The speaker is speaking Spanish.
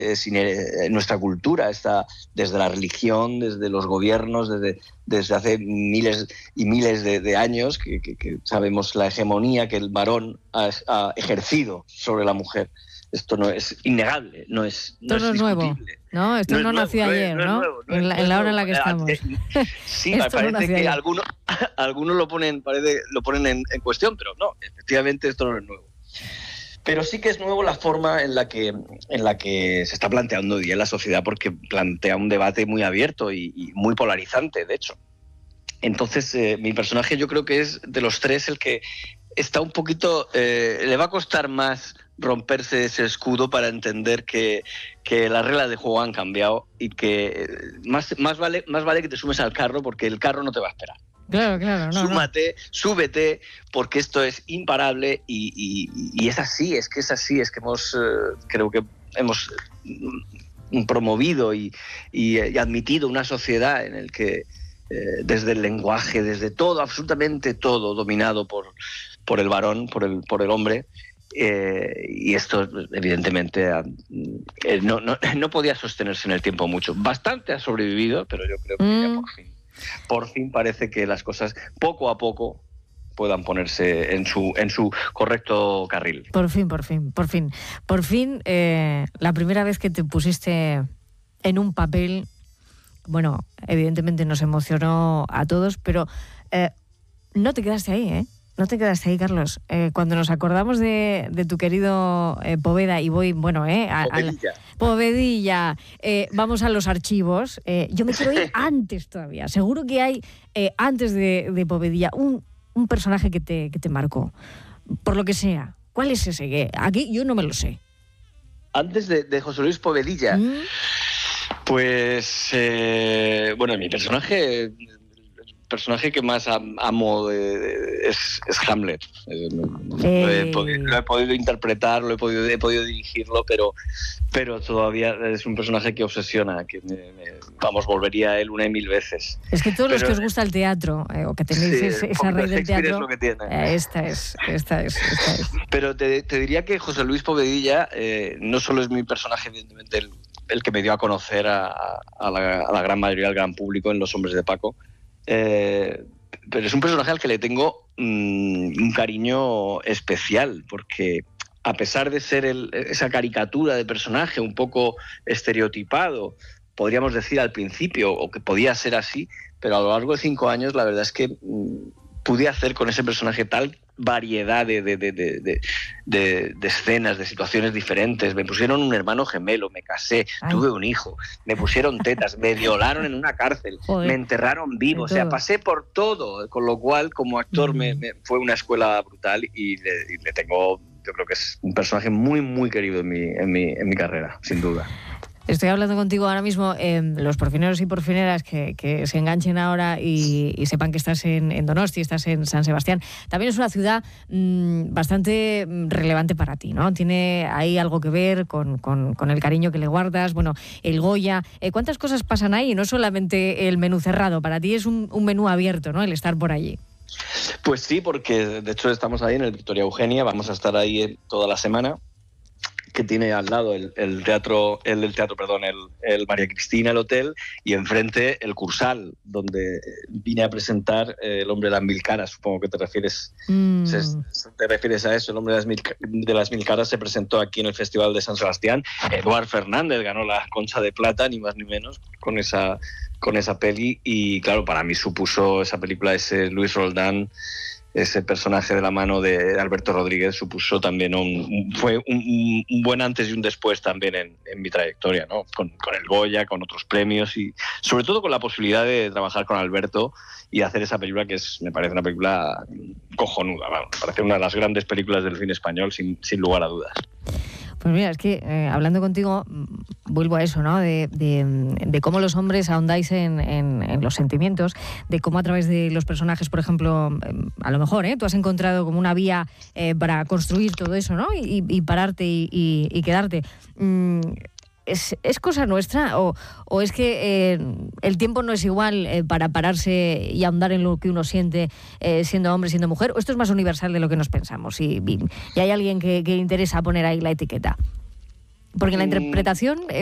en nuestra cultura, está desde la religión, desde los gobiernos, desde hace miles y miles de años que sabemos la hegemonía que el varón ha ejercido sobre la mujer. Esto no es innegable, no es nuevo, ¿no? Esto no nació ayer, ¿no? En la hora en la que estamos. Sí, parece que algunos lo ponen en cuestión, pero no, efectivamente esto no es nuevo. Pero sí que es nuevo la forma en la que se está planteando hoy día en la sociedad, porque plantea un debate muy abierto y muy polarizante, de hecho. Entonces, mi personaje yo creo que es de los tres el que está un poquito... le va a costar más romperse ese escudo para entender que las reglas de juego han cambiado y que más vale que te sumes al carro, porque el carro no te va a esperar. Claro. Súbete, porque esto es imparable y es así, es que creo que hemos promovido y admitido una sociedad en el que desde el lenguaje, desde todo, absolutamente todo, dominado por el varón, por el hombre. Y esto evidentemente no podía sostenerse en el tiempo mucho. Bastante ha sobrevivido, pero yo creo que ya por fin parece que las cosas poco a poco puedan ponerse en su correcto carril. Por fin, la primera vez que te pusiste en un papel, bueno, evidentemente nos emocionó a todos, pero no te quedaste ahí, ¿eh? No te quedaste ahí, Carlos. Cuando nos acordamos de tu querido Poveda, y voy, Povedilla, vamos a los archivos. Yo me quiero ir antes todavía. Seguro que hay, antes de Povedilla, un personaje que te marcó, por lo que sea. ¿Cuál es ese? Aquí yo no me lo sé. Antes de José Luis Povedilla, pues, mi personaje que más amo es Hamlet. Lo he podido interpretar, he podido dirigirlo, pero todavía es un personaje que obsesiona, que volvería a él una y mil veces. Es que todos los que os gusta el teatro, o que tenéis esa raíz del teatro, es lo que tiene. Esta es. Pero te diría que José Luis Povedilla no solo es mi personaje, evidentemente, el que me dio a conocer a la gran mayoría del gran público en Los Hombres de Paco, pero es un personaje al que le tengo un cariño especial, porque a pesar de ser esa caricatura de personaje un poco estereotipado, podríamos decir al principio, o que podía ser así, pero a lo largo de 5 años la verdad es que pude hacer con ese personaje tal variedad de escenas, de situaciones diferentes. Me pusieron un hermano gemelo, me casé, tuve un hijo, me pusieron tetas, me violaron en una cárcel, me enterraron vivo, o sea, pasé por todo, con lo cual como actor me fue una escuela brutal y le tengo, yo creo que es un personaje muy muy querido en mi carrera, sin duda. Estoy hablando contigo ahora mismo, los porfineros y porfineras que se enganchen ahora y sepan que estás en Donosti, estás en San Sebastián. También es una ciudad bastante relevante para ti, ¿no? Tiene ahí algo que ver con el cariño que le guardas, bueno, el Goya. ¿Cuántas cosas pasan ahí? No solamente el menú cerrado, para ti es un menú abierto, ¿no? El estar por allí. Pues sí, porque de hecho estamos ahí en el Victoria Eugenia, vamos a estar ahí toda la semana, que tiene al lado el María Cristina, el hotel, y enfrente el Cursal, donde vine a presentar El hombre de las mil caras. Supongo que te refieres a eso. El hombre de las mil caras se presentó aquí en el Festival de San Sebastián. Eduard Fernández ganó la Concha de Plata, ni más ni menos, con esa peli, y claro, para mí supuso esa película, ese Luis Roldán, ese personaje de la mano de Alberto Rodríguez, supuso también fue un buen antes y un después también en mi trayectoria, ¿no? Con el Goya, con otros premios y sobre todo con la posibilidad de trabajar con Alberto y hacer esa película que me parece una película cojonuda, me parece una de las grandes películas del cine español sin lugar a dudas. Pues mira, es que hablando contigo, vuelvo a eso, ¿no? De cómo los hombres ahondáis en los sentimientos, de cómo a través de los personajes, por ejemplo, a lo mejor, tú has encontrado como una vía para construir todo eso, ¿no? Y pararte y quedarte. ¿Es cosa nuestra o es que el tiempo no es igual para pararse y ahondar en lo que uno siente siendo hombre, siendo mujer? ¿O esto es más universal de lo que nos pensamos y hay alguien que interesa poner ahí la etiqueta? Porque la interpretación